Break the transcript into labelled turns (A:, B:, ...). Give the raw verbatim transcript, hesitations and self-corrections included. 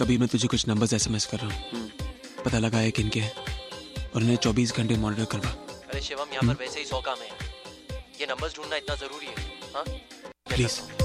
A: अभी मैं तुझे कुछ नंबर्स एसएमएस कर रहा हूँ, पता लगा है किनके हैं और उन्हें चौबीस घंटे मॉनिटर करवा।
B: अरे शिवम, यहाँ पर वैसे ही सौ काम है, ये नंबर्स ढूंढना इतना जरूरी है? हाँ
A: प्लीज।